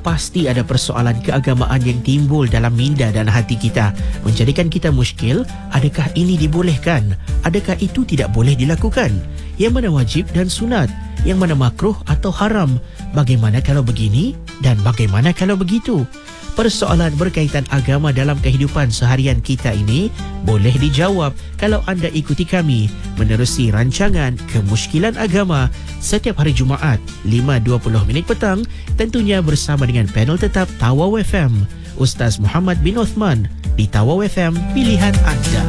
pasti ada persoalan keagamaan yang timbul dalam minda dan hati kita, menjadikan kita muskil. Adakah ini dibolehkan? Adakah itu tidak boleh dilakukan? Yang mana wajib dan sunat? Yang mana makruh atau haram? Bagaimana kalau begini? Dan bagaimana kalau begitu? Persoalan berkaitan agama dalam kehidupan seharian kita ini boleh dijawab kalau anda ikuti kami menerusi rancangan Kemusykilan Agama setiap hari Jumaat 5.20 petang, tentunya bersama dengan panel tetap Tawau FM, Ustaz Muhammad bin Uthman di Tawau FM, pilihan anda.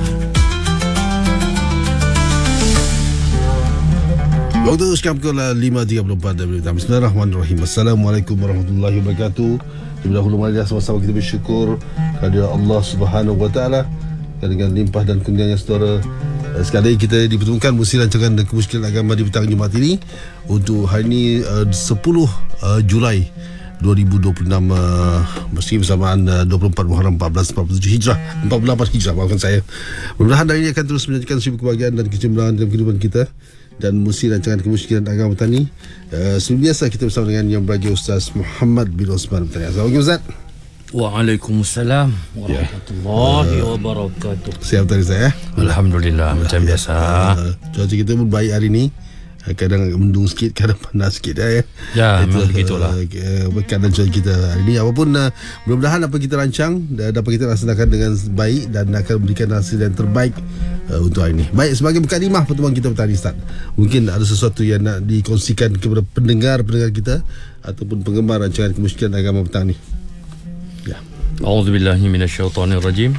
Waktu sekarang pukul 5.34. Bismillahirrahmanirrahim. Assalamualaikum warahmatullahi wabarakatuh. Terlebih dahulu mari sama-sama kita bersyukur kepada Allah Subhanahu Wa Taala dengan limpah dan kurnianya saudara. Sekali kita dipertemukan mesti rancangan dan Kemusykilan Agama di petang Jumaat ini untuk hari ini 10 Julai 2026, mesti bersamaan 24 Muharram 1447 Hijrah, 48 Hijrah, maafkan saya. Mudah-mudahan hari ini akan terus menjadikan sebuah kebahagiaan dan kecemburuan dalam kehidupan kita dan mesti rancangan Kemusykilan Agama tani. Seperti biasa kita bersama dengan yang berbahagia Ustaz Muhammad bin Uthman. Assalamualaikum Ustaz. Waalaikumsalam warahmatullahi wabarakatuh. Sihat tadi saya? Alhamdulillah, macam biasa. Cuaca kita pun baik hari ni. Kadang mendung sikit, kadang panas sikit ya. Ya, memang begitulah. Keadaan cuaca kita hari ni. Apapun, mudah-mudahan apa kita rancang dapat kita laksanakan dengan baik dan akan memberikan hasil yang terbaik untuk hari ini. Baik, sebagai mukadimah pertemuan kita petang ini, Ustaz, mungkin ada sesuatu yang nak dikongsikan kepada pendengar-pendengar kita ataupun penggemar rancangan Kemusykilan Agama petang ini. Ya. A'udzubillahi minasyaitonirrajim.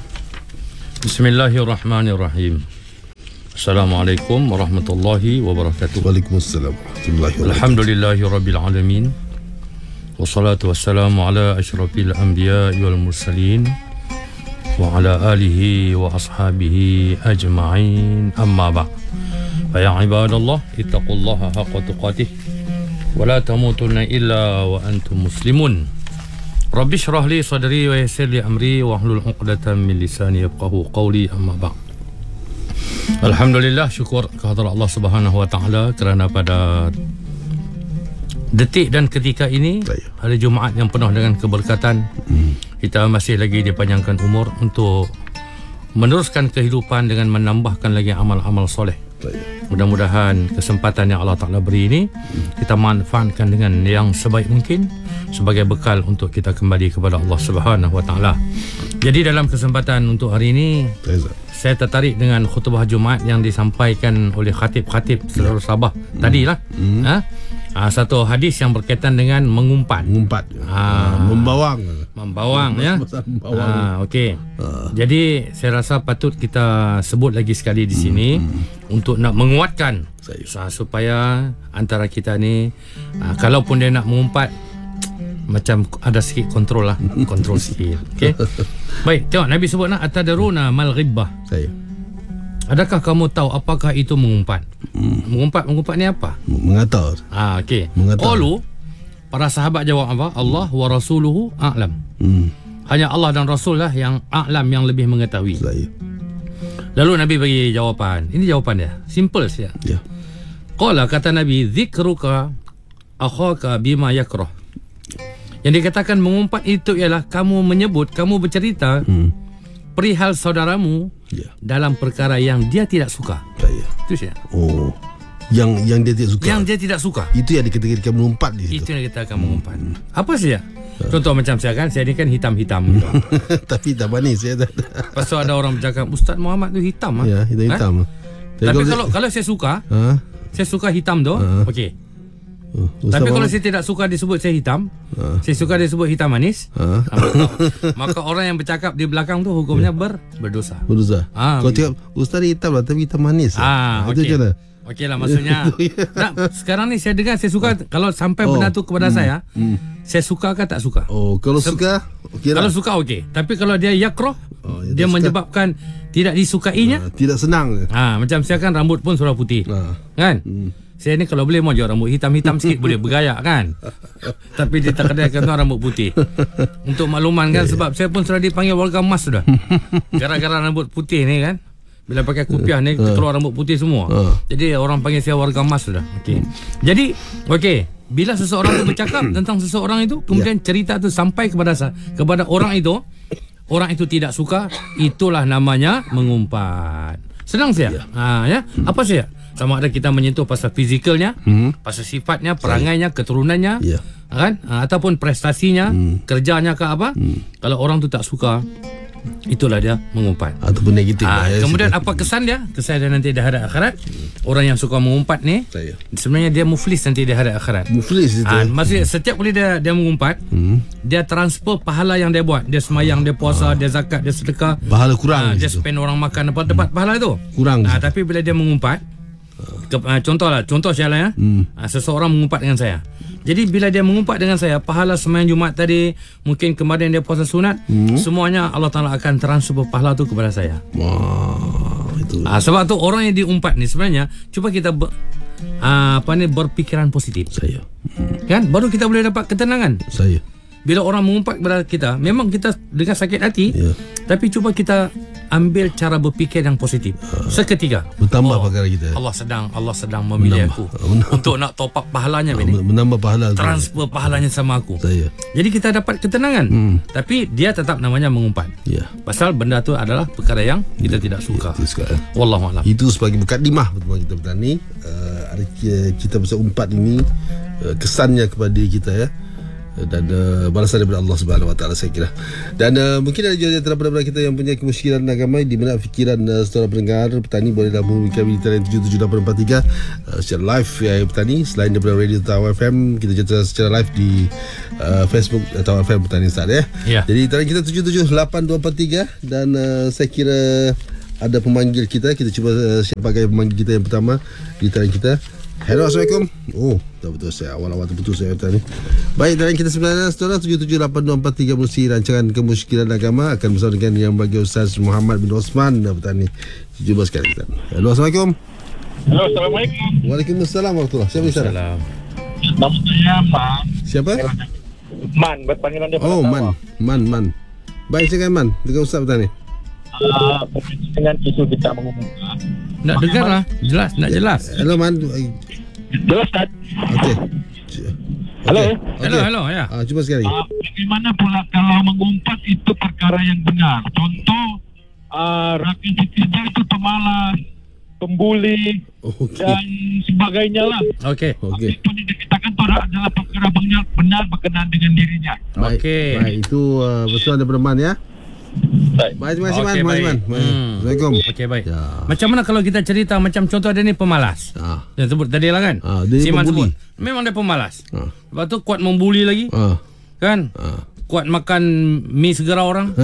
Bismillahirrahmanirrahim. Assalamualaikum warahmatullahi wabarakatuh. Waalaikumsalam warahmatullahi wabarakatuh. Alhamdulillahi rabbil alamin. Wassalatu wassalamu ala asyrafil anbiya'i wal mursalin wa ala alihi wa ashabihi ajma'in, amma ba'd. Fa ya ibadallah, ittaqullaha haqqa tuqatih wa la tamutunna illa wa antum muslimun. Rabbi shrah li sadri wa yassir li amri wa hlul 'uqdatam min lisani yafqahu qawli, amma ba'd. Alhamdulillah, syukur kehadrat Allah Subhanahu Wa Taala kerana pada detik dan ketika ini, hari Jumaat yang penuh dengan keberkatan, kita masih lagi dipanjangkan umur untuk meneruskan kehidupan dengan menambahkan lagi amal-amal soleh. Mudah-mudahan kesempatan yang Allah Ta'ala beri ini kita manfaatkan dengan yang sebaik mungkin sebagai bekal untuk kita kembali kepada Allah Subhanahu Wa Ta'ala. Jadi dalam kesempatan untuk hari ini, saya tertarik dengan khutbah Jumaat yang disampaikan oleh khatib-khatib seluruh Sabah tadilah. Satu hadis yang berkaitan dengan mengumpat. Membawang ya. Okey. Jadi saya rasa patut kita sebut lagi sekali di sini untuk nak menguatkan supaya antara kita ni kalaupun dia nak mengumpat, macam ada sikit kontrol lah. Kontrol sikit. Okey. Baik, tengok Nabi sebut nak atadaruna mal ghibbah. Adakah kamu tahu apakah itu mengumpat? Mengumpat ni apa? Mengatar. Okey. Qalu, para sahabat jawab apa? Allah wa rasuluhu a'lam. Hanya Allah dan Rasul lah yang a'lam, yang lebih mengetahui. Lalu Nabi bagi jawapan. Ini jawapan dia. Simple saja. Ya. Qala, kata Nabi, zikruka akhaka bima yakrah. Yang dikatakan mengumpat itu ialah kamu menyebut, kamu bercerita perihal saudaramu dalam perkara yang dia tidak suka. Itu saja. Oh, yang dia tidak suka. Yang dia tidak suka. Itu yang dikategorikan mengumpat di situ. Itu yang dikatakan mengumpat. Apa saja? Contoh macam saya ni kan hitam-hitam gitu. Tapi hitam manis ya. Lepas tu ada orang bercakap Ustaz Muhammad tu hitam. Ya, hitam. Tapi kalau saya suka, saya suka hitam tu, okey. Tapi kalau saya tidak suka disebut saya hitam, saya suka disebut hitam manis, maka orang yang bercakap di belakang tu hukumnya berdosa. Kalau cakap Ustaz hitam lah tapi hitam manis. Itu je lah. Okey lah, maksudnya sekarang ni saya dengar, saya suka kalau sampai benda tu kepada saya suka ke tak suka. Kalau suka okey lah. Kalau suka okey. Tapi kalau dia yakrah, dia menyebabkan tidak disukainya, tidak senang. Macam saya kan rambut pun sudah putih. Kan? Saya ni kalau boleh mau jual rambut hitam-hitam sikit boleh bergaya kan. Tapi dia tak kedai kata rambut putih. Untuk makluman kan, sebab saya pun sudah dipanggil warga emas sudah. Gara-gara rambut putih ni kan. Bila pakai kupiah ni keluar rambut putih semua. Jadi orang panggil saya warga emas sudah. Okey. Jadi okey, bila seseorang itu bercakap tentang seseorang itu, kemudian cerita itu sampai kepada orang itu tidak suka, itulah namanya mengumpat. Senang saja. Apa saja? Sama ada kita menyentuh pasal fizikalnya, pasal sifatnya, perangainya, keturunannya, kan? Ataupun prestasinya, kerjanya ke apa. Kalau orang tu tak suka, itulah dia mengumpat. Ataupun negatif. Kemudian apa kesan dia? Kesan dia nanti di hadap akhirat. Orang yang suka mengumpat ni, sebenarnya dia muflis nanti di hadap akhirat. Muflis itu. Maksudnya setiap kali dia mengumpat, dia transfer pahala yang dia buat. Dia semayang, dia puasa, dia zakat, dia sedekah. Pahala kurang. Dia spend orang makan dapat pahala tu. Kurang. Tapi bila dia mengumpat, contoh saya seseorang mengumpat dengan saya. Jadi bila dia mengumpat dengan saya, pahala sembahyang Jumaat tadi, mungkin kemarin dia puasa sunat, semuanya Allah Ta'ala akan transfer pahala tu kepada saya. Wah, itu. Sebab tu orang yang diumpat ni sebenarnya, cuba kita berpikiran positif. Saya. Kan? Baru kita boleh dapat ketenangan. Saya. Bila orang mengumpat kepada kita, memang kita dengan sakit hati, tapi cuba kita ambil cara berfikir yang positif. Seketika bertambah perkara kita. Allah sedang memilih aku untuk nak top up pahalanya ini. Menambah pahala. Transfer pahalanya sama aku. Saya. Jadi kita dapat ketenangan. Tapi dia tetap namanya mengumpat. Pasal benda tu adalah perkara yang kita tidak suka. Wallahu a'lam. Itu sebagai mukadimah pertemuan kita petani. Kita pasal umpat ini, kesannya kepada kita ya. Dan balasan daripada Allah Subhanahu Wa Taala, saya kira. Dan mungkin ada juga antara pendengar kita yang punya kemusykilan agama di mana fikiran saudara pendengar petani bolehlah menghubungi kami di talian 778443 secara live ya petani. Selain daripada Radio Tawar FM, kita juga secara live di Facebook Tawar FM Petani Ustaz ya. Jadi talian kita 778243 dan saya kira ada pemanggil kita. Kita cuba siapakah pemanggil kita yang pertama di talian kita. Hello, Assalamualaikum. Oh, tak betul saya awal-awal terputus saya tadi. Baik, dan kita sebenarnya saudara 778243 Musi rancangan kemusykilan agama akan bersama dengan yang bagi Ustaz Muhammad bin Osman petani. Jumpa sekali kita. Hello, Assalamualaikum. Hello, Assalamualaikum. Waalaikumsalam warahmatullahi. Siapa di sana? Nama saya Man. Siapa? Man, berpanggilan dia. Oh, Man. Baik, silakan Man dengan Ustaz petani. Dengan isu kita mengumumkan. Nak dengar lah. Jelas, nak jelas. Hello Man. Jelas tak? Okey. Hello ya. Cuba sekali. Bagaimana pula kalau mengumpat itu perkara yang benar? Contoh, rakyat ketiga itu pemalas, pembuli, dan sebagainya lah. Okey. Itu dikatakan itu adalah perkara benar berkenaan dengan dirinya. Baik, itu betul daripada Man ya. Baik, terima kasih Man. Assalamualaikum. Okey, baik. Macam mana kalau kita cerita macam contoh dia ni pemalas. Yang sebut tadi lah kan. Dia Man pembuli. sebut. Memang dia pemalas. Lepas tu kuat membuli lagi. Kan? Kuat makan mie segera orang.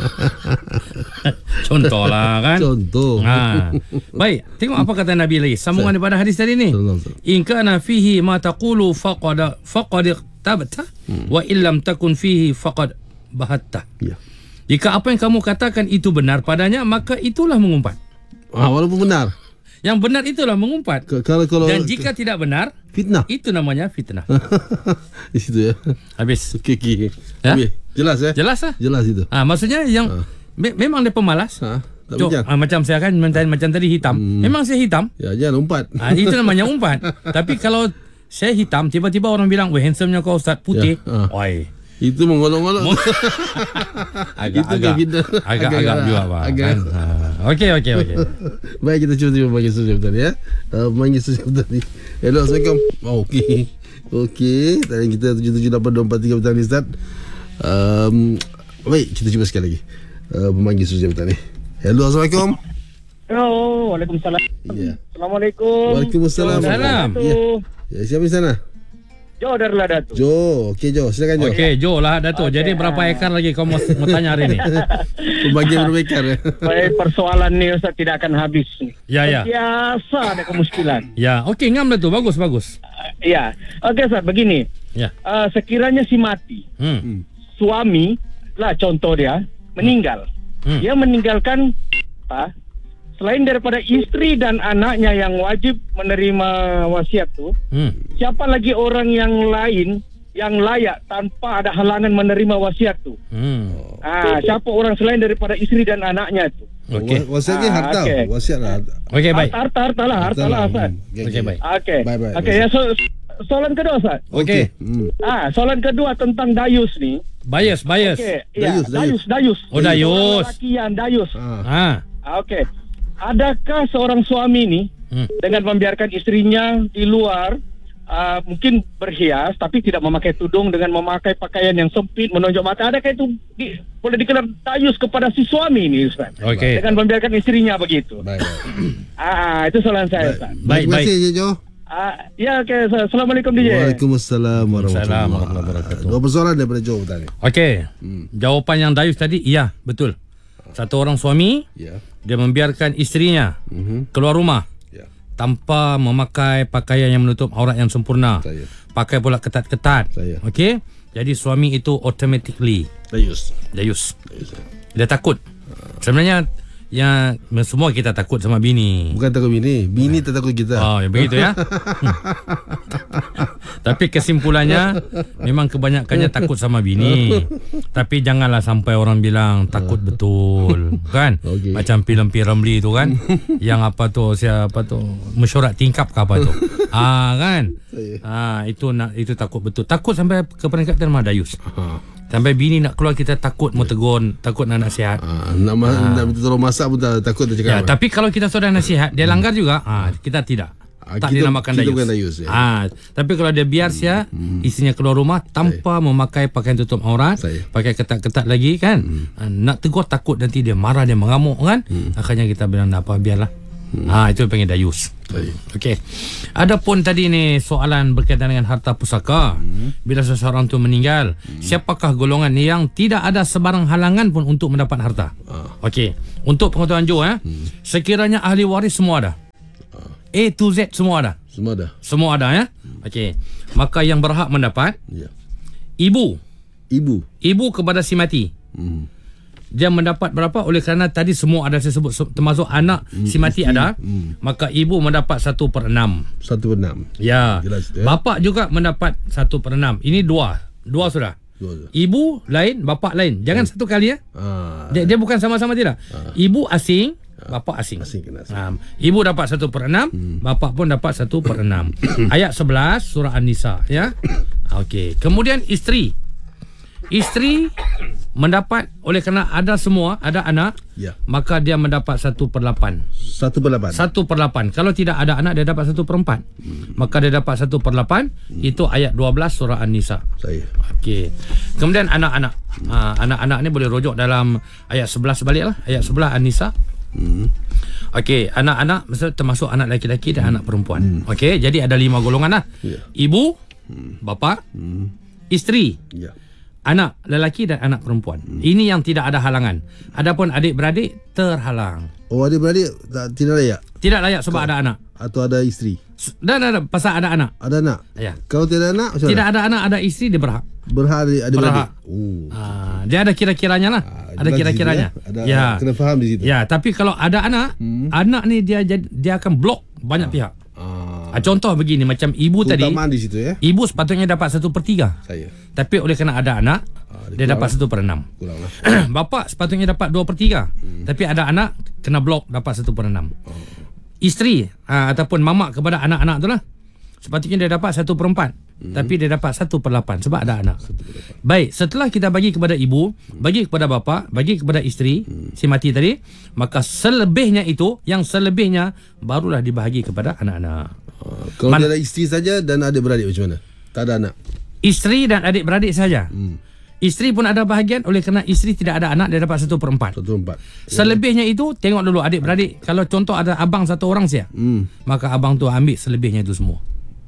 Contoh lah kan. Contoh. Baik, tengok apa kata Nabi lagi. Sambungan daripada hadis tadi ni. In kana fihi ma taqulu faqad tabta wa illam takun fihi faqad bahatta. Jika apa yang kamu katakan itu benar padanya, maka itulah mengumpat. Walaupun benar. Yang benar itulah mengumpat. Kalau dan jika tidak benar, fitnah. Itu namanya fitnah. Di situ ya. Habis. Okey. Ya? Jelas ya? Jelas lah. Jelas itu. Maksudnya yang memang dia pemalas. Macam saya kan macam tadi hitam. Memang saya hitam. Ya, jangan umpat. Itu namanya umpat. Tapi kalau saya hitam, tiba-tiba orang bilang, "Weh, handsome-nya kau Ustaz putih." Oi. Itu mengolong-olong. agak juga Pak. Okey. Baik, kita cuba bagi sosial tadi ya. Bagi sosial tadi. Hello, Assalamualaikum. Okey. Tadi kita 778243 petani Ustaz. Baik, kita cuba sekali lagi. Memanggil sosial tadi. Hello, Assalamualaikum. Hello, Waalaikumsalam. Ya. Assalamualaikum. Waalaikumsalam. Ya, siapa di sana? Jo dari lah Dato'. Jo, okey Jo, silakan Jo. Okey, Jo lah Dato'. Jadi berapa ekar lagi kau mau tanya hari ni? Pembagian berapa ekar ya? Baik, persoalan ni Ustaz tidak akan habis ni. Ya. Biasa ada kemuskilan. Ya, okey, ngam Dato'. Bagus. Ya. Okey Ustaz, begini. Ya. Sekiranya si mati, suami lah contoh dia meninggal. Dia meninggalkan selain daripada isteri dan anaknya yang wajib menerima wasiat tu, siapa lagi orang yang lain yang layak tanpa ada halangan menerima wasiat tu? Siapa orang selain daripada isteri dan anaknya tu? Okey. Wasiatnya harta. Wasiat lah. Okey, baik. Harta lah Ustaz. Okey, baik. Okey. Ya, so soalan kedua Ustaz. Okey. Soalan kedua tentang dayus ni. Bias. Okey, dayus. Oh, dayus. Orang lelaki yang dayus. Okey. Adakah seorang suami ni dengan membiarkan isterinya di luar mungkin berhias tapi tidak memakai tudung, dengan memakai pakaian yang sempit menonjol mata, adakah itu boleh dikelar dayus kepada si suami ini Ustaz? Okey. Dengan membiarkan isterinya begitu. Baik. Itu soalan saya Ustaz. Baik. Terima kasih Encik Jo. Okey. Assalamualaikum DJ. Waalaikumsalam warahmatullahi wabarakatuh. Dua persoalan daripada Jo tadi. Okey. Jawapan yang dayus tadi, iya, betul. Satu orang suami, dia membiarkan isterinya keluar rumah tanpa memakai pakaian yang menutup aurat yang sempurna. Pakai pula ketat-ketat. Okey. Jadi suami itu automatically Dayus. Dia takut. Sebenarnya yang semua kita takut sama bini. Bukan takut bini tak takut kita. Yang begitu ya. Tapi kesimpulannya memang kebanyakannya takut sama bini. Tapi janganlah sampai orang bilang takut betul, kan? Okay. Macam filem Ramli tu kan. Yang siapa tu? Mesyuarat tingkap ke apa tu? Kan? Itu takut betul. Takut sampai ke peringkat terma dayus. Sampai bini nak keluar kita takut mau tegur, takut nak nasihat. Nak minta tolong masak pun takut dia cakap. Tapi kalau kita sudah nasihat, dia langgar juga, kita tidak. Tak dinamakan dayus. Bukan dayus tapi kalau dia biar isinya keluar rumah tanpa memakai pakaian tutup aurat, pakai ketat-ketat lagi kan, nak tegur takut nanti dia marah, dia mengamuk kan. Akhirnya kita bilang apa, biarlah. Itu panggil dayus. Okey. Adapun tadi ni soalan berkaitan dengan harta pusaka. Bila seseorang tu meninggal, siapakah golongan yang tidak ada sebarang halangan pun untuk mendapat harta? Okey. Untuk pengetahuan Jo, sekiranya ahli waris semua ada. A to Z semua ada. Semua ada ya. Okey. Maka yang berhak mendapat ibu kepada si mati. Dia mendapat berapa? Oleh kerana tadi semua ada saya sebut, termasuk anak si mati ada, maka ibu mendapat 1/6. 1/6. Ya. Jelas, Bapa juga mendapat 1/6. Ini dua sudah. Ibu lain, bapa lain. Jangan satu kali ya. Dia bukan sama-sama tidak. Ibu asing, bapa asing. Ibu dapat 1/6, bapa pun dapat 1/6. Ayat 11 surah An-Nisa ya. Okey. Kemudian isteri mendapat, oleh kerana ada anak, maka dia mendapat 1/8. 1/8. Kalau tidak ada anak, dia dapat 1/4. Maka dia dapat 1/8. Itu ayat 12 surah An-Nisa. Okey. Kemudian anak-anak. Anak-anak ni boleh rujuk dalam ayat 11 sebaliklah. Ayat 11 An-Nisa. Okey, anak-anak termasuk anak lelaki dan anak perempuan. Okey, jadi ada 5 golongan lah. Ibu, bapa, isteri, anak lelaki dan anak perempuan. Ini yang tidak ada halangan. Adapun adik-beradik terhalang. Adik-beradik tidak layak? Tidak layak sebab ada anak. Atau ada isteri? Dan ada pasal ada anak. Ada anak? Ya. Kalau tidak ada anak, macam tidak ada anak, ada isteri, dia berhak. Adik-beradik? Dia ada kira-kiranya lah. Ada kira-kiranya. Ya. Kena faham di situ. Ya, tapi kalau ada anak, anak ni dia akan blok banyak pihak. Contoh begini, macam ibu tadi, di situ ya. Ibu sepatutnya dapat 1/3. Tapi oleh kerana ada anak, dia dapat 1/6. Bapa sepatutnya dapat 2/3. Tapi ada anak, kena blok dapat 1/6. Isteri ataupun mamak kepada anak-anak tu lah, sepatutnya dia dapat 1/4. Tapi dia dapat 1/8 sebab ada anak. Baik, setelah kita bagi kepada ibu, bagi kepada bapa, bagi kepada isteri si mati tadi, maka selebihnya itu, yang selebihnya barulah dibahagi kepada anak-anak. Kalau dia ada isteri saja dan adik-beradik macam mana? Tak ada anak. Isteri dan adik-beradik saja. Isteri pun ada bahagian, oleh kerana isteri tidak ada anak, dia dapat 1/4. Selebihnya itu tengok dulu adik-beradik. Kalau contoh ada abang satu orang saja, maka abang tu ambil selebihnya itu semua.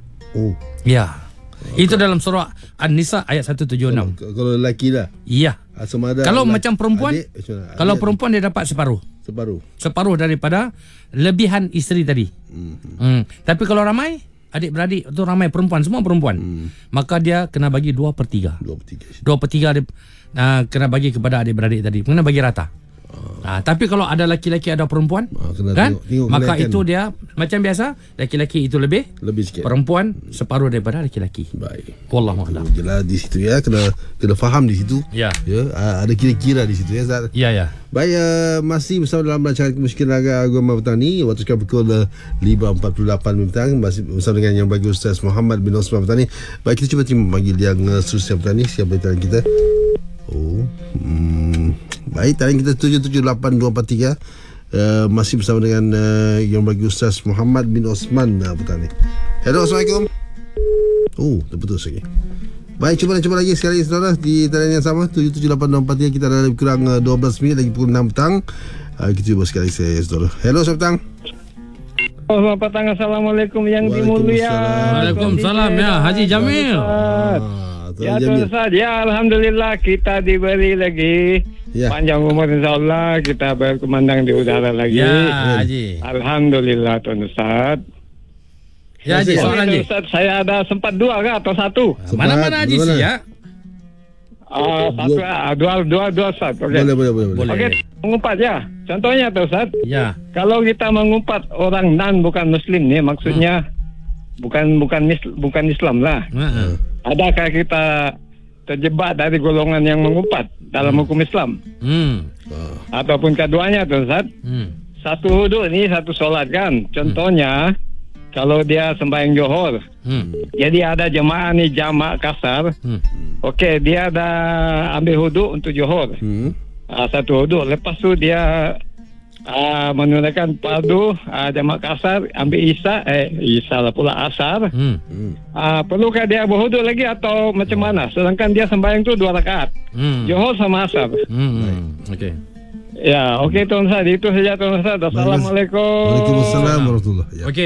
Ya. Itu dalam surah An-Nisa ayat 176. Kalau lelaki lah. Ya. Kalau macam perempuan, kalau perempuan dia dapat separuh daripada lebihan isteri tadi. Tapi kalau ramai adik-beradik tu, ramai perempuan, semua perempuan, maka dia kena bagi 2/3. 2/3 kena bagi kepada adik-beradik tadi, kena bagi rata. Tapi kalau ada laki-laki ada perempuan, kena kan? tengok Maka kenaikan. itu dia macam biasa, laki-laki itu lebih sikit. perempuan separuh daripada laki-laki. Baik. Wallahu a'lam. Jelas di situ ya, kena faham di situ. Ya. Ada kira-kira di situ ya, Ustaz. Ya. Baik, masih bersama dalam rancangan Kemusykilan Agama Petani. Waktu sekarang pukul 5.48 petang. Masih bersama dengan Yang Bagi Ustaz Muhammad bin Osman Petani. Baik, kita cuba terima panggil yang seterusnya Petani. Siapa talian kita? Baik, talian kita 778243. Masih bersama dengan Yang Bagi Ustaz Muhammad bin Osman Petani. Hello, Assalamualaikum. Terputus lagi. Baik, cuba lagi sekali saudara di talian yang sama 778243. Kita ada lebih kurang 12 minit lagi pukul 6 petang. Kita cuba sekali saudara. Hello, selamat petang. Selamat petang. Assalamualaikum yang dimuliakan. Waalaikumsalam ya Haji Jamil. Ya Tuan Ustaz, ya Alhamdulillah kita diberi lagi panjang umur, insyaAllah kita berkumandang di udara lagi. Ya Haji. Alhamdulillah Tuan Ustaz. Ya Haji, soalan Haji. Ustaz, saya ada sempat 2 ke atau 1? Mana Haji sih ya? Dua Ustaz. Okay. Boleh. Okey, mengumpat ya. Contohnya Tuan Ustaz. Ya. Kalau kita mengumpat orang bukan Muslim ni, maksudnya bukan Islam lah. Adakah kita terjebak dari golongan yang mengumpat dalam hukum Islam? Ataupun keduanya Tuan Ustaz, satu hudud ni satu solat kan. Contohnya kalau dia sembahyang Johor, jadi ada jemaah ni jamak kasar. Okey, dia ada ambil hudud untuk Johor. Satu hudud. Lepas tu dia menunaikan fardu jamak kasar, ambil Isya lah pula asar. Perlukah dia berhudud lagi atau macam mana? Sedangkan dia sembahyang tu 2 rakaat. Johor sama asar. Okey. Ya, okey Tuan Ustaz, itu saja Tuan Ustaz. Assalamualaikum. Waalaikumsalam warahmatullahi. Okey.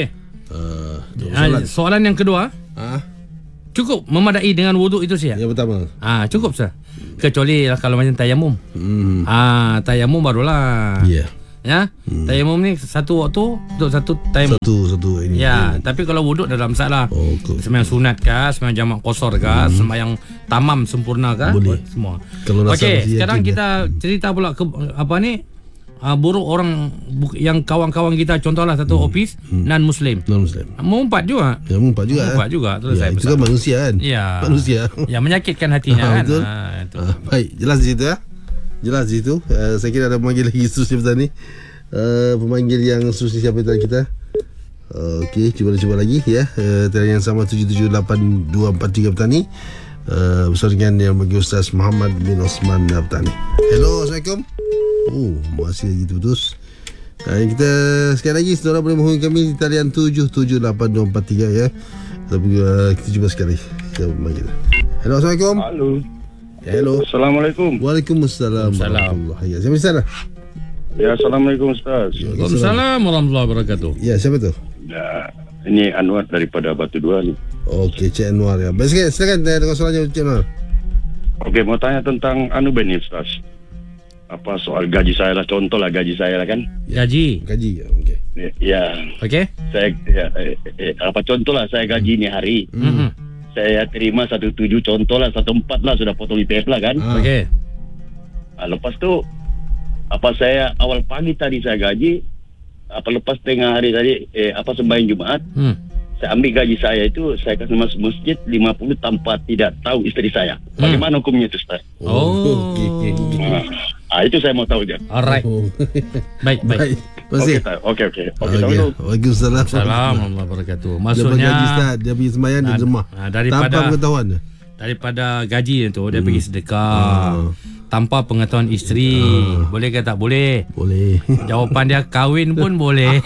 Soalan yang kedua. Cukup memadai dengan wuduk itu sih ya? Yang pertama. Cukup sah. Kecuali kalau macam tayamum. Tayamum barulah. Ya. Tayamum ni satu waktu untuk satu tayamum. Satu ini. Ya, tapi kalau wuduk dalam masalah. Sembahyang sunat kah, sembahyang jamak qasar kah, sembahyang tamam sempurna kah? Boleh. Semua. Okey, sekarang kita cerita pula ke buruk orang yang kawan-kawan kita, contohlah satu office non-Muslim. Mengumpat juga. Ya, mengumpat juga. Terus saya itu kan manusia kan? Ya. Manusia. Ya, menyakitkan hatinya kan. Betul. Baik, jelas di situ ya. Jelas di situ. Saya kira ada pemanggil lagi seterusnya petani. Pemanggil yang seterusnya siapa tadi kita? Okey, cuba lagi ya. Talian yang sama 778243 petani. Bersama dengan Yang Bagi Ustaz Muhammad bin Osman Petani. Hello, Assalamualaikum. Masih lagi terputus. Kita sekali lagi saudara boleh menghubungi kami di talian 778243 ya. Tapi kita cuba sekali. Kita panggil. Hello, Assalamualaikum. Hello. Assalamualaikum. Waalaikumsalam. Ya, siapa di sana? Ya, Assalamualaikum Ustaz. Waalaikumsalam warahmatullahi wabarakatuh. Ya, siapa tu? Ya, ini Anwar daripada Batu Dua ni. Okey, Cik Anwar ya. Baik, silakan dengan soalannya Cik Anwar. Okey, mau tanya tentang ni Ustaz. Apa soal gaji saya lah, contohlah gaji saya lah kan. Gaji ya, okey. Ya. Okey. Saya contohlah saya gaji ni hari. Saya terima 17, contohlah 14 lah sudah potong IPF lah kan. Okey. Lepas tu saya awal pagi tadi saya gaji, lepas tengah hari tadi sembahyang Jumaat. Saya ambil gaji saya itu, saya kasih masuk masjid 50 tanpa tidak tahu istri saya. Bagaimana hukumnya itu Ustaz? Okey. Itu saya mau tahu je. Alright. Baik. Masih. Okey. Waalaikumsalam. Assalamualaikum warahmatullahi wabarakatuh. Maksudnya dia pergi sembahyang di rumah. Tanpa pengetahuan. Daripada gaji itu dia pergi sedekah. Tanpa pengetahuan isteri. Boleh ke tak boleh? Boleh. Jawapan dia kahwin pun boleh.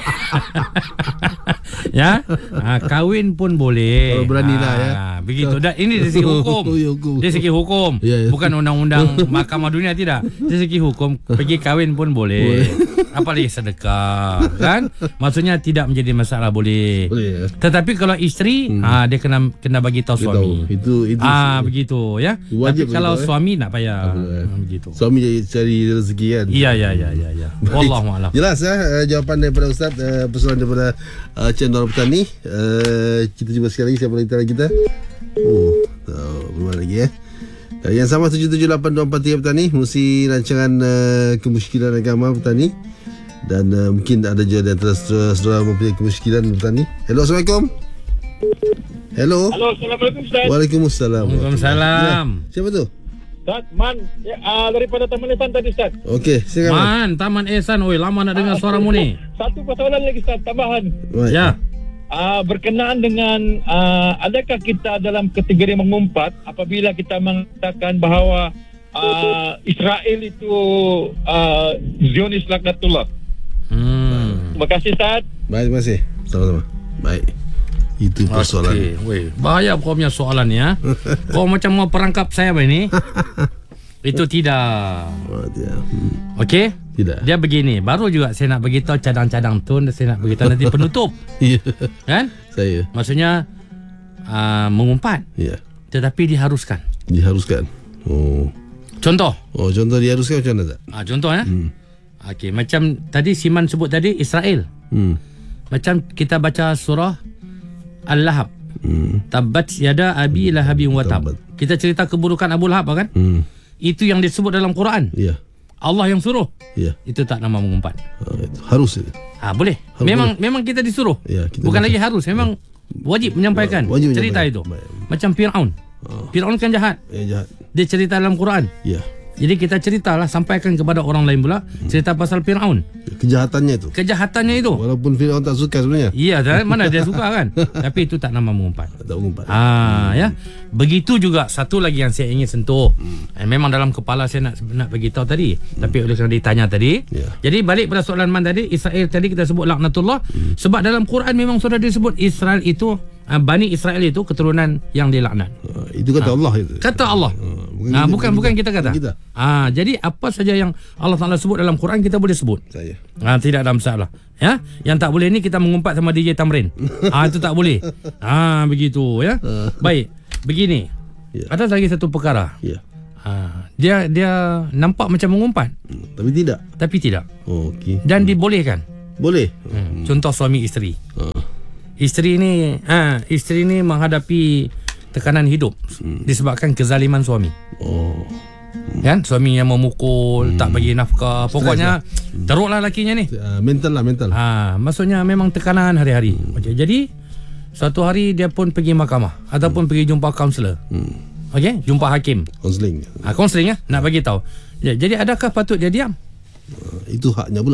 Ya, kahwin pun boleh. Kalau beranilah ya. Begitu. Dan ini dari segi hukum. Dari segi hukum. Bukan undang-undang Mahkamah Dunia, tidak. Dari segi hukum pergi kahwin pun boleh. Apalagi sedekah, kan? Maksudnya tidak menjadi masalah, boleh. Ya. Tetapi kalau isteri, dia kena bagi tahu suami. Itu begitu ya. Tapi kalau suami nak payah. Begitu. Suami cari rezeki kan. Ya. Wallahu a'lam. Jelas jawapan daripada Ustaz, persoalan daripada Channel Petani. Kita cuba sekali lagi siapa lagi kita. Belum lagi ya. Yang sama 778243 petani, mengurusi rancangan kemusykilan agama petani. Dan mungkin ada je di antara saudara mempunyai kemusykilan petani. Hello, Assalamualaikum. Hello. Halo, Assalamualaikum Ustaz. Waalaikumsalam. Waalaikumsalam. Ya, siapa tu? Ustaz, Man, daripada Taman Ihsan tadi Ustaz. Okey, silakan. Man, Taman Ihsan. Oi, lama nak dengar suaramu ni. Satu persoalan lagi Ustaz, tambahan. Baik. Ya. Berkenaan dengan adakah kita dalam kategori mengumpat apabila kita mengatakan bahawa Israel itu Zionis laknatullah. Terima kasih Ustaz. Baik, terima kasih. Sama-sama. Baik. Itu persoalan. Okey, weh, bahaya kau punya soalan ni ya. Kau macam mau perangkap saya begini. Itu tidak. Oh, tidak. Okey? Tidak. Dia begini, baru juga saya nak beritahu cadang-cadang tu, saya nak beritahu nanti penutup. Ya. Kan? Saya. Maksudnya mengumpat. Ya. Tetapi diharuskan. Diharuskan. Oh. Contoh. Oh, contoh diharuskan macam mana tak? Contoh ya. Okey, macam tadi Siman sebut tadi Israel. Macam kita baca surah Al-Lahab. Tabbat yada abi lahabin wa tab. Kita cerita keburukan Abu Lahab kan? Itu yang disebut dalam Quran. Ya. Allah yang suruh. Ya. Itu tak nama mengumpat. Itu harus itu. Boleh. Memang kita disuruh. Ya, kita bukan baca. lagi harus, memang wajib menyampaikan Wajib cerita menyampaikan. itu. Baik. Macam Fir'aun. Fir'aun kan jahat. Jahat. Dia cerita dalam Quran. Ya. Jadi kita ceritalah, sampaikan kepada orang lain pula cerita pasal Fir'aun. Kejahatannya itu. Kejahatannya itu. Walaupun Fir'aun tak suka sebenarnya. Iya, mana dia suka kan? Tapi itu tak nama mengumpat. Tak mengumpat. Ya. Begitu juga satu lagi yang saya ingin sentuh. Memang dalam kepala saya nak beritahu tadi, tapi oleh kerana ditanya tadi. Ya. Jadi balik pada soalan Man tadi, Israel tadi kita sebut laknatullah sebab dalam Quran memang sudah disebut Israel itu Bani Israel itu keturunan yang dilaknat. Itu kata Allah itu. Kata Allah. Bukan kita kata. Kita. Jadi apa saja yang Allah Taala sebut dalam Quran kita boleh sebut. Saya. Tidak ada masalah. Ya, yang tak boleh ni kita mengumpat sama DJ Tamrin. Itu tak boleh. Begitu ya. Baik, begini. Ya. Ada lagi satu perkara. Ya. Dia nampak macam mengumpat, Tapi tidak. Oh, okey. dan dibolehkan. Boleh. Contoh suami isteri. Isteri ni menghadapi tekanan hidup disebabkan kezaliman suami. Kan, suami yang memukul, tak bagi nafkah, pokoknya teruklah lakinya ni. Mental. Maksudnya memang tekanan hari-hari. Jadi suatu hari dia pun pergi mahkamah ataupun pergi jumpa kaunselor. Okey, jumpa hakim. Konseling. Konseling nak bagi tahu. Jadi adakah patut dia diam? Itu haknya pula.